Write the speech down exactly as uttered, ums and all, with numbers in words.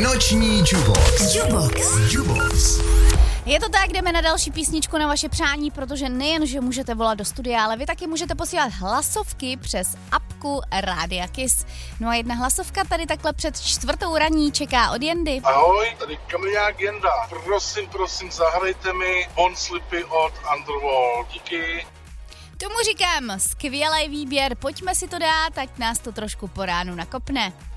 Noční Jubox. Jubox. Jubox. Je to tak, jdeme na další písničku na vaše přání, protože nejen, že můžete volat do studia, ale vy taky můžete posílat hlasovky přes apku Rádia Kiss. No a jedna hlasovka tady takhle před čtvrtou raní čeká od Jendy. Ahoj, tady Kamilák Jenda. Prosím, prosím, zahrajte mi Bon Slipy od Underworld. Díky. Tomu říkám, skvělý výběr, pojďme si to dát, ať nás to trošku po ránu nakopne.